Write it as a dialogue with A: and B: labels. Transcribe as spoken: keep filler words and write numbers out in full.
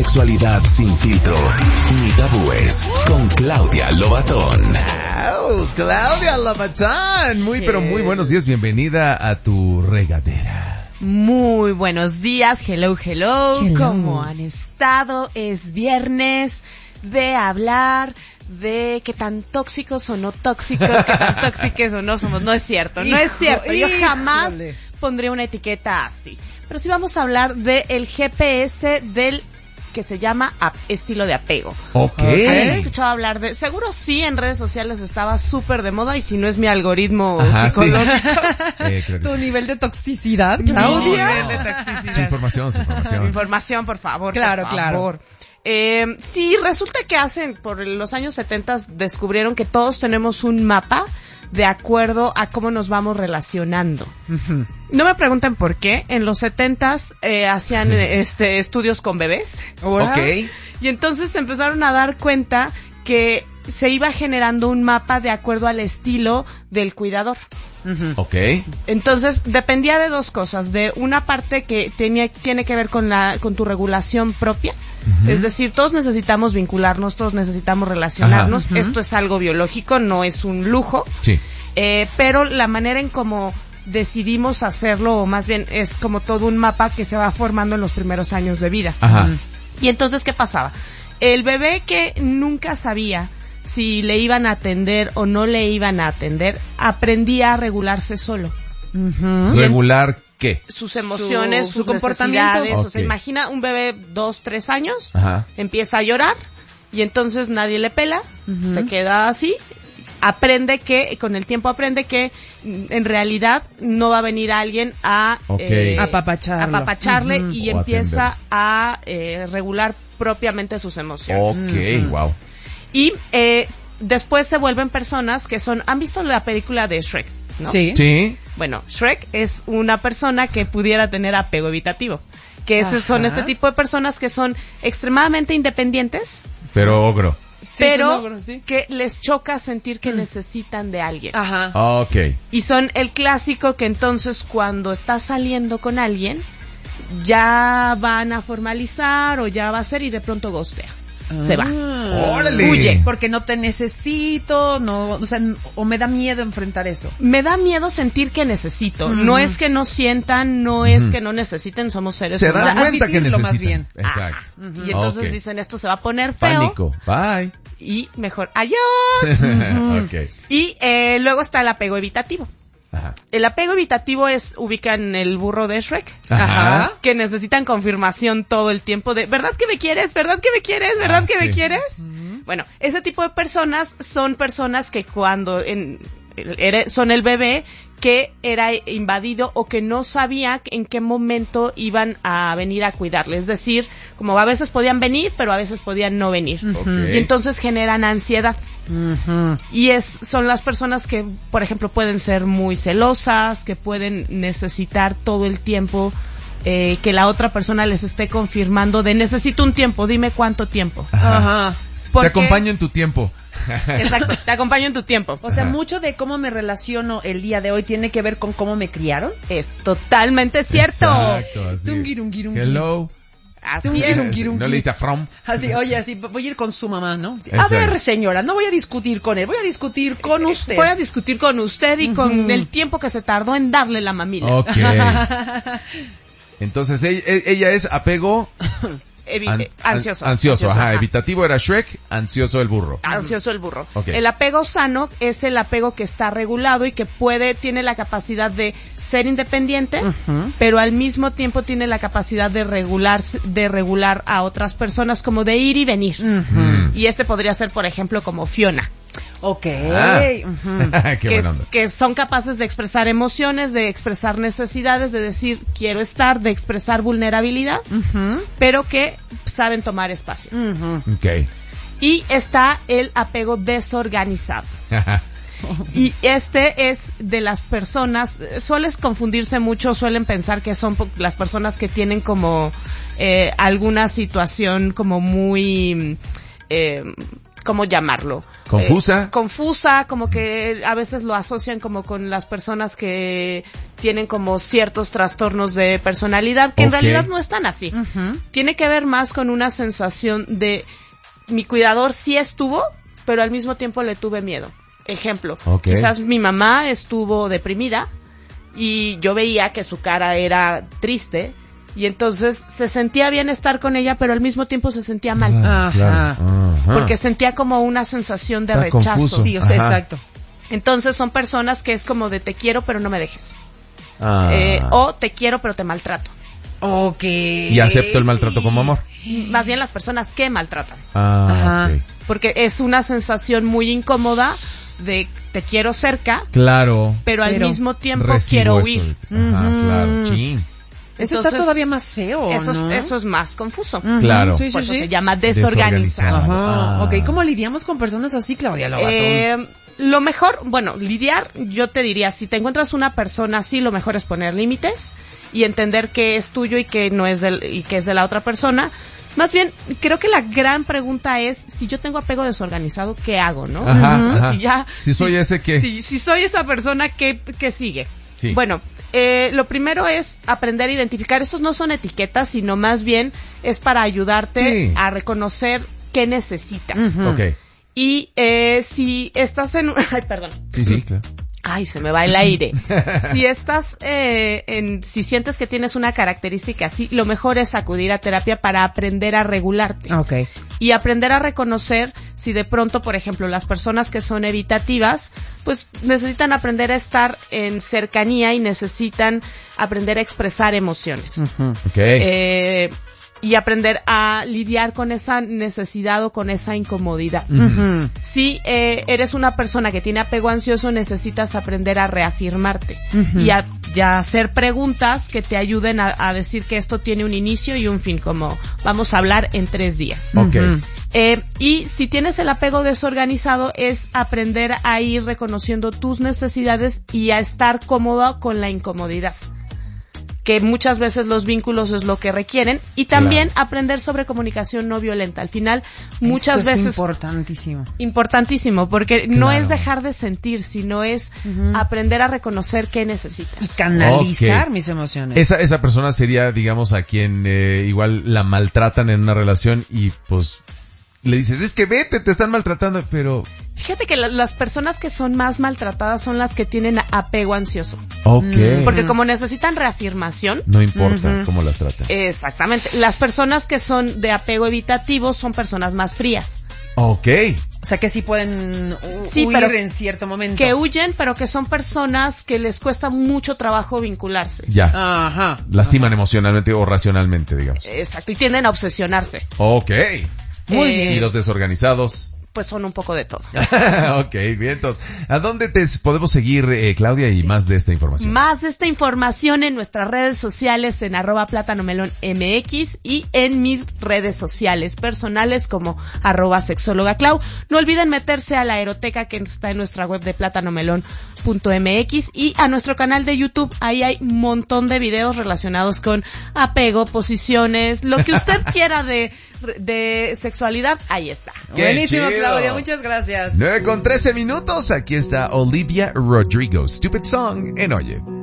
A: sexualidad sin filtro ni tabúes con Claudia Lobatón.
B: Oh, Claudia Lobatón. Muy, pero muy buenos días. Bienvenida a tu regadera.
C: Muy buenos días. Hello, hello.
D: Hello.
C: ¿Cómo han estado? Es viernes de hablar de qué tan tóxicos o no tóxicos, qué tan tóxicos o no somos. No es cierto, no es cierto. Yo jamás pondría una etiqueta así. Pero sí vamos a hablar del G P S del que se llama ap- estilo de apego.
B: Ok.
C: ¿Han escuchado hablar de? Seguro sí, en redes sociales estaba súper de moda y si no es mi algoritmo
B: Ajá,
C: psicológico.
B: Sí. eh, creo que
D: ¿Tu
B: sí.
D: nivel de toxicidad,
C: Mi
D: Claudia?
C: nivel de toxicidad.
B: Su información, su información.
C: Información, por favor.
D: Claro,
C: por
D: claro.
C: favor. Eh, sí, resulta que hacen, por los años setenta descubrieron que todos tenemos un mapa de acuerdo a cómo nos vamos relacionando.
D: Uh-huh.
C: No me pregunten por qué. En los setentas eh, hacían este estudios con bebés.
D: ¿Ahora?
B: Ok.
C: Y entonces se empezaron a dar cuenta que se iba generando un mapa de acuerdo al estilo del cuidador.
D: Uh-huh.
B: Ok.
C: Entonces dependía de dos cosas, de una parte que tenía, tiene que ver con la con tu regulación propia, uh-huh. Es decir, todos necesitamos vincularnos, todos necesitamos relacionarnos,
D: uh-huh.
C: Esto es algo biológico, no es un lujo,
B: Sí.
C: eh, pero la manera en cómo decidimos hacerlo, o más bien es como todo un mapa que se va formando en los primeros años de vida.
B: Ajá.
C: Uh-huh. Y entonces, ¿qué pasaba? El bebé que nunca sabía si le iban a atender o no le iban a atender, aprendía a regularse solo.
D: Uh-huh.
B: ¿Regular qué?
C: Sus emociones,
D: Su-
C: sus
D: su comportamiento.
C: necesidades. O sea,
B: Ok.
C: imagina un bebé dos, tres años,
B: Ajá.
C: empieza a llorar y entonces nadie le pela,
D: Uh-huh.
C: se queda así, aprende que, con el tiempo aprende que mm, en realidad no va a venir alguien a
B: Ok.
C: eh,
D: Apapacharlo.
C: apapacharle
D: Uh-huh.
C: y
B: O
C: empieza
B: atender.
C: a eh, regular propiamente sus emociones.
B: Ok,
D: Ujú.
B: wow.
C: Y eh, después se vuelven personas que son, ¿han visto la película de Shrek? ¿No?
D: Sí.
B: Sí.
C: Bueno, Shrek es una persona que pudiera tener apego evitativo, que es, son
D: Ajá.
C: este tipo de personas que son extremadamente independientes,
B: Pero ogro.
D: Sí,
C: pero
D: es un ogro, sí.
C: que les choca sentir que necesitan de alguien.
D: Ajá.
B: Ok.
C: Y son el clásico que entonces cuando estás saliendo con alguien, ya van a formalizar o ya va a ser y de pronto ghostea. Se va.
D: Ah.
B: ¡Órale!
C: Huye.
D: Porque no te necesito, no, o sea, o me da miedo enfrentar eso.
C: Me da miedo sentir que necesito.
D: Ujú.
C: No es que no sientan, no es
B: Ujú.
C: que no necesiten, somos seres
B: Se
C: humanos.
B: dan cuenta que
D: admitirlo
B: necesitan.
D: más bien.
B: Exacto.
D: Ujú.
C: Y entonces
B: Ok.
C: dicen, esto se va a poner feo.
B: Pánico. Bye.
C: Y mejor, adiós.
B: Ok.
C: Y eh, luego está el apego evitativo.
B: Ajá.
C: El apego evitativo es, ubican el burro de Shrek,
B: Ajá.
C: que necesitan confirmación todo el tiempo de, ¿verdad que me quieres? ¿Verdad que me quieres? ¿Verdad
B: Ah,
C: que
B: sí.
C: me quieres? Bueno, ese tipo de personas son personas que cuando en, era- son el bebé que era invadido o que no sabía en qué momento iban a venir a cuidarle. Es decir, como a veces podían venir, pero a veces podían no venir.
B: Ok.
C: Y entonces generan ansiedad.
D: Ujú.
C: Y es son las personas que, por ejemplo, pueden ser muy celosas, que pueden necesitar todo el tiempo eh, que la otra persona les esté confirmando de necesito un tiempo, dime cuánto tiempo.
B: Ajá.
D: Ajá.
B: Te
C: Porque-
B: acompaño en tu tiempo.
C: Exacto, te acompaño en tu tiempo.
D: O sea,
B: Ajá.
D: mucho de cómo me relaciono el día de hoy tiene que ver con cómo me criaron.
C: Es totalmente cierto.
B: Exacto, así.
D: Dungirungirungui.
B: Hello.
C: Así
D: Un
C: es.
D: guirungui.
B: No leíste a From.
D: Así, oye, así, voy a ir con su mamá, ¿no? Sí. A
B: Exacto.
D: ver, señora, no voy a discutir con él, voy a discutir con usted.
C: Voy a discutir con usted y con
D: Ujú.
C: el tiempo que se tardó en darle la mamila.
B: Ok. Entonces ella, ella es apego
C: Evi-
B: an-
C: eh, ansioso.
B: an- ansioso, ajá.
C: ajá.
B: Evitativo era Shrek, ansioso el burro.
C: Ansioso el burro.
B: Ok.
C: El apego sano es el apego que está regulado y que puede, tiene la capacidad de ser independiente,
D: Ujú.
C: pero al mismo tiempo tiene la capacidad de regular, de regular a otras personas, como de ir y venir.
D: Ujú.
B: Mm.
C: Y este podría ser, por ejemplo, como Fiona,
D: Ok.
B: Ah.
D: Ujú.
B: Qué
C: que,
B: buena onda.
C: que son capaces de expresar emociones, de expresar necesidades, de decir quiero estar, de expresar vulnerabilidad,
D: Ujú.
C: pero que saben tomar espacio.
D: Ujú.
B: Ok.
C: Y está el apego desorganizado. Y este es de las personas, eh, sueles confundirse mucho, suelen pensar que son po- las personas que tienen como eh, alguna situación como muy, eh, ¿cómo llamarlo?
B: ¿Confusa?
C: Eh, confusa, como que a veces lo asocian como con las personas que tienen como ciertos trastornos de personalidad, que
B: Ok.
C: en realidad no están así.
D: Ujú.
C: Tiene que ver más con una sensación de mi cuidador sí estuvo, pero al mismo tiempo le tuve miedo. Ejemplo,
B: Ok.
C: quizás mi mamá estuvo deprimida y yo veía que su cara era triste y entonces se sentía bien estar con ella, pero al mismo tiempo se sentía mal.
B: Ah,
D: Ajá.
B: claro. Ajá.
C: Porque sentía como una sensación de
B: Está
C: rechazo.
B: confuso.
D: Sí, o sea,
B: Ajá.
D: exacto.
C: Entonces son personas que es como de te quiero pero no me dejes.
B: Ah.
C: Eh, o te quiero pero te maltrato.
D: Ok.
B: Y acepto el maltrato como amor.
C: Más bien las personas que maltratan.
B: Ah,
D: Ajá.
B: ok.
C: Porque es una sensación muy incómoda de te quiero cerca,
B: Claro.
C: pero, al
D: Pero
C: mismo tiempo
B: Recibo
C: quiero
B: esto
C: huir.
B: de- Ajá,
D: Ujú.
B: claro. Chin.
D: Eso
C: Entonces,
D: está todavía más feo,
C: Eso,
D: ¿no?
C: eso es más confuso.
D: Ujú,
B: Claro.
D: Sí, sí,
C: Por eso
D: sí.
C: se llama desorganizado.
B: Desorganizado.
D: Ajá.
B: Ah.
D: Ok, ¿cómo lidiamos con personas así, Claudia Lobatón?
C: Eh, lo mejor, bueno, lidiar, yo te diría, si te encuentras una persona así, lo mejor es poner límites y entender que es tuyo y que no es del, y que es de la otra persona. Más bien, creo que la gran pregunta es, si yo tengo apego desorganizado, ¿qué hago, no?
B: Ajá,
C: O sea,
B: ajá.
C: si ya,
B: Si soy ese, ¿qué?
C: Si, si soy esa persona, ¿qué, qué sigue?
B: Sí.
C: Bueno, eh, lo primero es aprender a identificar. Estos no son etiquetas, sino más bien es para ayudarte
B: Sí.
C: a reconocer qué necesitas.
D: Ujú.
B: Ok.
C: Y eh, si estás en... Ay, perdón.
B: Sí, sí, claro.
C: Ay, se me va el aire. Si estás eh, en... Si sientes que tienes una característica así, lo mejor es acudir a terapia para aprender a regularte.
D: Ok.
C: Y aprender a reconocer si de pronto, por ejemplo, las personas que son evitativas, pues necesitan aprender a estar en cercanía y necesitan aprender a expresar emociones.
D: Ujú.
B: Ok.
C: Eh, y aprender a lidiar con esa necesidad o con esa incomodidad.
D: Ujú.
C: Si eh, eres una persona que tiene apego ansioso, necesitas aprender a reafirmarte
D: Ujú.
C: y, a, y a hacer preguntas que te ayuden a, a decir que esto tiene un inicio y un fin, como vamos a hablar en tres días.
B: Ok.
D: Ujú.
C: Eh, y si tienes el apego desorganizado, es aprender a ir reconociendo tus necesidades y a estar cómodo con la incomodidad, que muchas veces los vínculos es lo que requieren, y también
B: Claro.
C: aprender sobre comunicación no violenta. Al final, muchas
D: Eso es
C: veces
D: importantísimo.
C: importantísimo, porque no
B: Claro.
C: es dejar de sentir, sino es
D: Ujú.
C: aprender a reconocer qué
D: Y
C: necesitas.
D: canalizar
B: Ok.
D: mis emociones.
B: Esa, esa persona sería, digamos, a quien eh, igual la maltratan en una relación y pues le dices, es que vete, te están maltratando, pero...
C: Fíjate que la- las personas que son más maltratadas son las que tienen apego ansioso,
B: Ok.
D: Mm.
C: porque como necesitan reafirmación,
B: No importa
D: Ujú.
B: cómo las tratan.
C: exactamente, las personas que son de apego evitativo son personas más frías,
B: Ok.
D: O sea, que sí pueden hu-
C: Sí,
D: huir
C: pero
D: en cierto momento.
C: que huyen, pero que son personas que les cuesta mucho trabajo vincularse.
B: Ya.
D: Ajá.
B: Lastiman emocionalmente o racionalmente, digamos.
C: Exacto, y tienden a obsesionarse.
B: Ok.
D: Muy
C: Eh,
D: bien.
B: Y los desorganizados.
C: Pues son un poco de todo.
B: Ok, bien, entonces, ¿a dónde te podemos seguir, eh, Claudia, y más de esta información?
C: Más de esta información en nuestras redes sociales en arroba plátanomelón mx y en mis redes sociales personales como arroba sexóloga Clau. No olviden meterse a la eroteca que está en nuestra web de plátanomelón punto mx y a nuestro canal de YouTube. Ahí hay un montón de videos relacionados con apego, posiciones, lo que usted quiera de, de sexualidad, ahí está.
B: ¡Qué
D: Buenísimo,
B: chido!
D: Claudia. Muchas gracias.
B: nueve con trece minutos, aquí está Olivia Rodrigo, Stupid Song en Oye.